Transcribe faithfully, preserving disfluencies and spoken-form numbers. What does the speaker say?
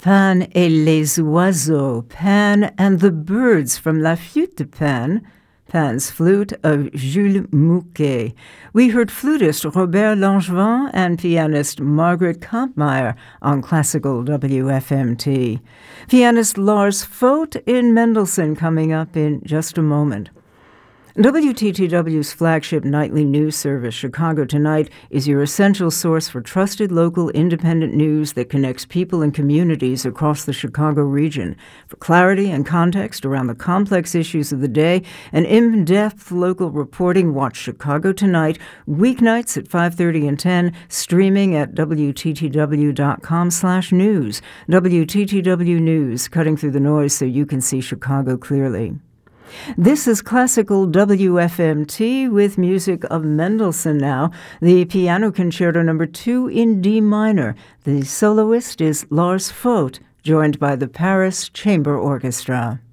Pan et les oiseaux, Pan and the birds from La Flûte de Pan, Pan's Flute of Jules Mouquet. We heard flutist Robert Langevin and pianist Margaret Kampmeyer on classical W F M T. Pianist Lars Fogt in Mendelssohn coming up in just a moment. W T T W's flagship nightly news service, Chicago Tonight, is your essential source for trusted local independent news that connects people and communities across the Chicago region. For clarity and context around the complex issues of the day and in-depth local reporting, watch Chicago Tonight weeknights at five thirty and ten, streaming at W T T W dot com slash news. W T T W News, cutting through the noise so you can see Chicago clearly. This is classical W F M T with music of Mendelssohn now, the Piano Concerto number two in D minor. The soloist is Lars Fogt, joined by the Paris Chamber Orchestra.